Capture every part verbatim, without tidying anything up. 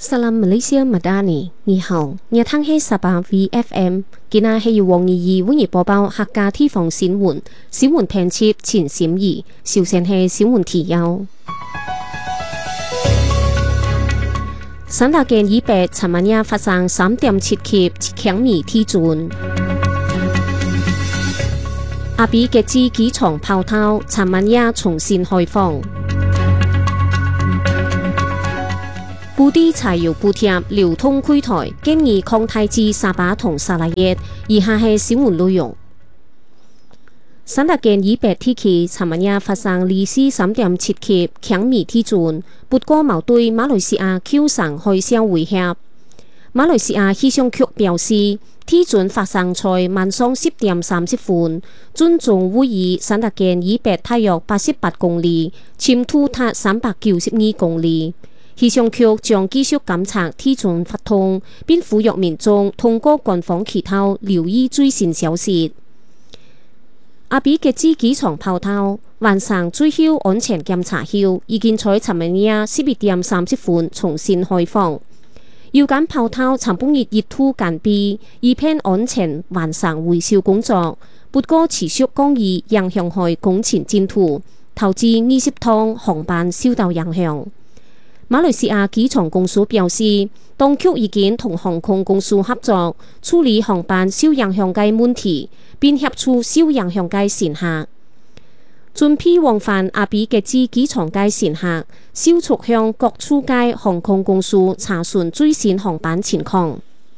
Salam Malaysia Madani， 你好，熱聽係十八 V F M， 今日係由黃怡怡為你播報客家地方新聞，新聞編輯陳閃儀，首先係新聞提要。三大件以北尋晚夜發生三點七級強烈地震。阿比吉之機場泡湯，尋晚夜重新開放。布啲柴油補貼流通開台，建議擴大至沙巴同沙拉越。以下係新聞內容。三大件以北地區尋晚夜發生歷時三點七級強烈地震，不過冇對馬來西亞構成海嘯威脅。馬來西亞氣象局表示，地震發生在晚上十點三十分，震中位於三大件以北大約八十八公里，深度達三百九十二公里。氣象局將繼續監測地震發動，並呼籲民眾通過官方渠道留意最新消息。阿比吉之機場泡湯，晚上最後安全檢查後，已經在尋晚夜十一點三十分重新開放。有關泡湯尋半日熱土間閉，以便安全完成維修工作。不過持續抗議影響海工程進度，導致二十趟航班受到影響。馬來西亞機場公司表示，當局已經同航空公司合作處理航班受影響嘅問題，並協助受影響嘅乘客。準備往返阿比吉之機場嘅乘客，迅速向各處嘅航空公司查詢最新航班情況。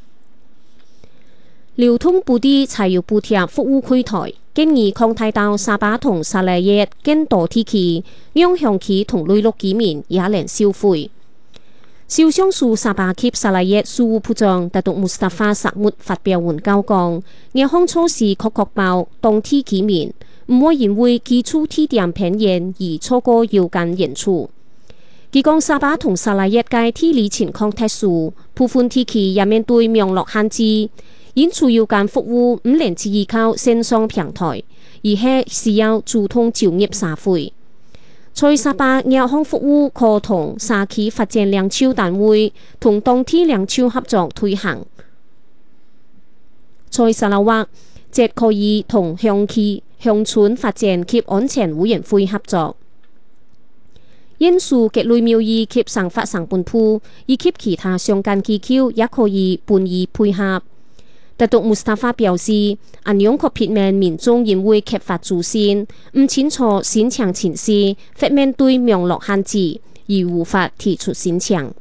流通部啲柴油補貼服務開台，建議擴大到沙巴同沙拉越更多地區，讓鄉企同內陸居民也能消費。首相署沙巴及沙拉越事務部長達督穆斯塔法薩末發表援交講，亞項措施確確保當地居民唔會因為基礎地點偏遠而錯過有關演出。佢講沙巴同沙拉越嘅地理情況特殊，部分地區也面對網絡限制。因主要間服務唔能只依靠線上平台，而係需要主動就業社會。在沙巴亞項服務可同社區發展兩處單位同當地兩處合作推行。在沙拉越，則可以同鄉區鄉村發展及安全委員會合作。因素嘅類廟宇及生發成本鋪以及其他相關機構也可以伴以配合。達督穆斯塔法表示，因樣確避免民眾因為缺乏資訊，唔清楚申請程序，或面對網絡限制而無法提出申請。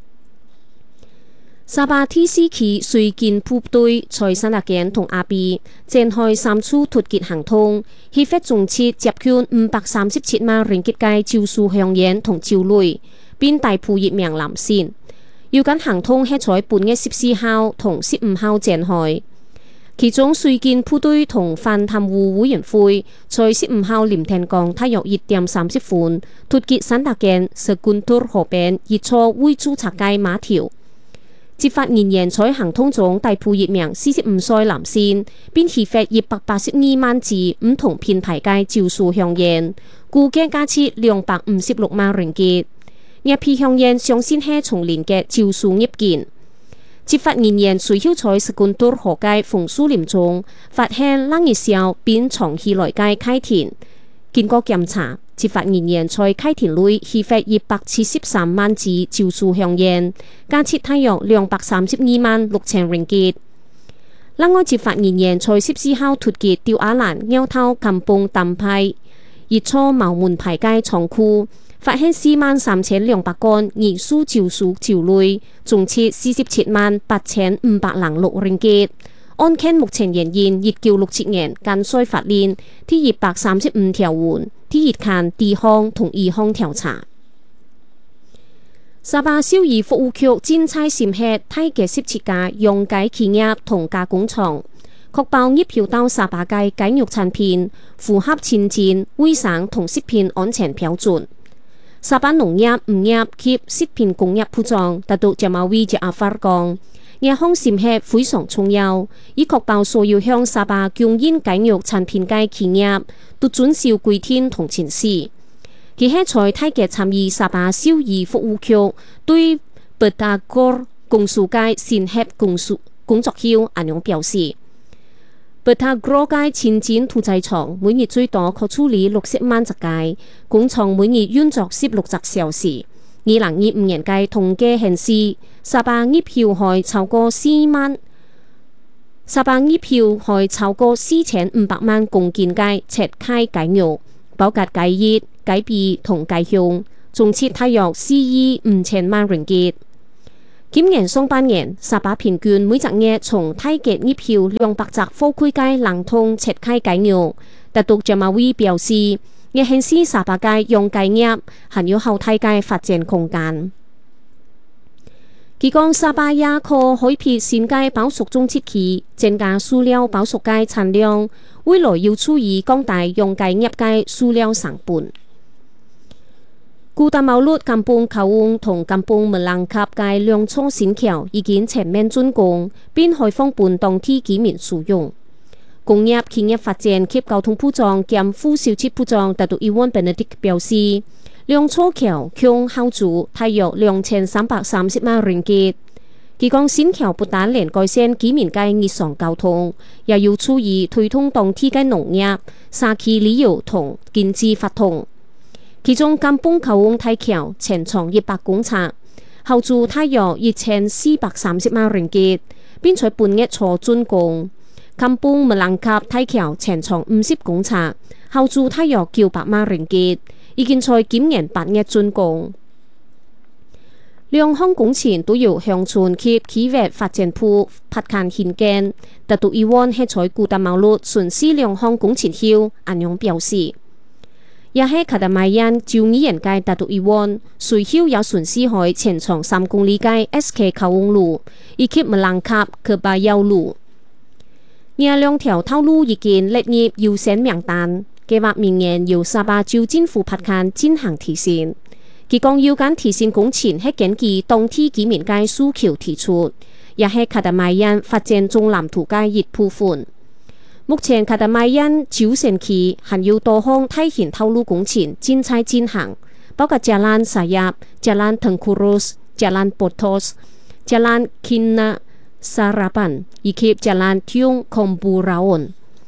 沙巴 T C 區水建部隊在三大件同阿比展開三處突擊行動，協發總值接近五百三十七萬ringgit嘅招數香煙同招類，並逮捕一名男性。有關行動係在本月十四號同十五號展開，其中水建部隊同反貪污委員會在十五號凌晨港大約一點三十分突擊三大件石冠tur河邊一處未註冊嘅碼頭。執法人員在行動中逮捕一名四十五歲男性，並協發一百八十二萬支唔同品牌嘅招數香煙，估計價值兩百五十六萬ringgit。一批香煙相信係從連嘅招數入境。執法人員隨後在石冠tur河街楓樹林中發現冷熱燒並藏起來嘅溪田，經過檢查，執法人員在溪田內協發一百七十三萬支招數香煙，價值大約兩百三十二萬六千ringgit。另外，執法人員在十四號突擊吊亞蘭鳥頭金崩淡派一處茅門牌街倉庫。發現四萬三千兩百罐二數招數招類，總值四十七萬八千五百零六ringgit。案件目前仍然一九六七年間衰法令第一百三十五條換第一項第項同二項調查。沙巴小兒服務局偵查審核大嘅十七家養雞企業同加工廠，確保入口到沙巴嘅雞肉產品符合前瞻、衛生同食品安全標準。沙巴農業、漁業及食品工業部長達督賈馬維賈阿法講，亞項審核非常重要，以確保所有向沙巴供應雞肉產品嘅企業都遵守規定同程序。佢喺在泰國參與沙巴小兒服務局對伯塔哥公司界聯合工工作校安樣表示，伯塔哥界前展屠宰場每日最多可處理六十萬隻雞，工廠每日運作十六隻小時。二零二五年嘅統計顯示，沙巴業票害超過四萬，沙巴業票害超過四千五百萬公斤雞切開雞肉，包括雞翼、雞髀同雞胸，總值大約四億五千萬ringgit吉。今年上半年，沙巴平均每隻月從泰吉業票兩百隻貨櫃雞冷凍切開雞肉，特獨謝馬威表示，亦顯示沙巴雞用雞業還有後泰雞發展空間。佢講沙巴也可開闢新雞飽熟種設期，增加飼料飽熟雞產量，未來要注意降低用雞業雞飼料成本。古達茂路金邦口岸同金邦麥蘭cap嘅兩座新橋已經全面竣工，並開放半當地居民使用。工業企業發展及交通部長兼副小切部長達杜伊萬本尼迪表示，兩座橋共耗資大約兩千三百三十萬ringgit。佢講新橋不但能改善居民嘅日常交通，也要注意推動當地嘅農業、社區旅遊同經濟發展。其中金邦口岸大橋全長一百公尺，耗資大約一千四百三十萬ringgit，並在半月初竣工。金邦麥蘭cap大橋全長五十公尺，耗資大約九百萬ringgit，已經在今年八月竣工。兩項工程都由鄉村及企業發展部拍看興建，達杜伊萬係在古達茂路巡視兩項工程後，安樣表示。也係卡達邁因就二人街達杜伊萬，隨後也巡視海全長三公里嘅 S K 口岸路，以及麥蘭cap及巴優路。呢兩條道路已經列入優先名單，計劃明年由沙巴州政府拍看進行提升。佢講有關提升工程係根據當地居民嘅訴求提出，也係卡達邁因發展中藍圖嘅一部分。目前卡達邁因九城區還有多項大型道路工程正在進行，包括加蘭沙亞、加蘭騰庫魯斯、加蘭波托斯、加蘭金納沙拉班以及加蘭tiong孔布拉恩。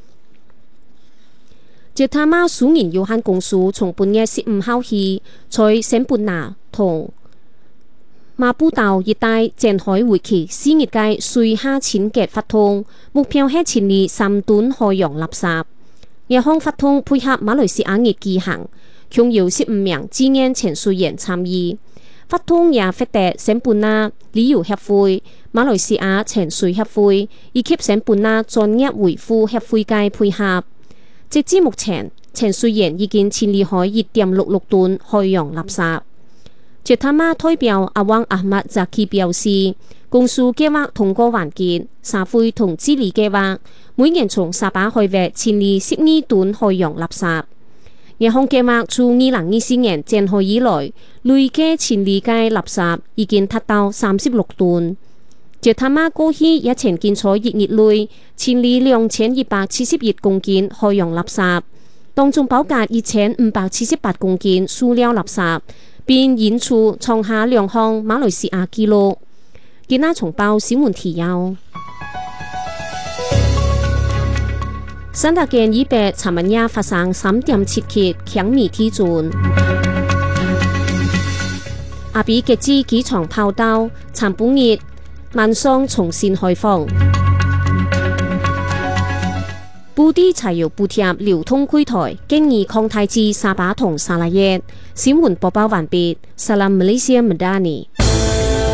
捷他媽蘇銀有限公司從本月十五號起，在聖本拿同馬布道一帶展開為期四日嘅水下清潔活動，目標係清理三噸海洋垃圾。呢項活動配合馬來西亞嘅舉行，共有十五名志願潛水員參與。活動也獲得聖本拿旅遊協會、馬來西亞潛水協會以及聖本拿專業維護協會嘅配合。直至目前，潛水員已經清理開一點六六噸海洋垃圾。捷他媽代表阿旺阿麥扎基表示，公司計劃通過環境、社會同治理計劃，每年從沙巴海域清理十二噸海洋垃圾。呢項計劃從二零二四年展開以來，累計清理嘅垃圾已經達到三十六噸。捷他媽過去也曾經在一日內清理兩千一百七十一公斤海洋垃圾，當中包括一千五百七十八公斤塑料垃圾，並演出創下兩項馬來西亞紀錄。今日重報新聞提要：三大件以北尋晚夜發生三點七級強烈地震。阿比吉之機場跑道尋半日晚上重新開放。布啲柴油補貼流通櫃台，建議擴大至沙巴同沙拉越。新聞播報完畢。Salam Malaysia Madani。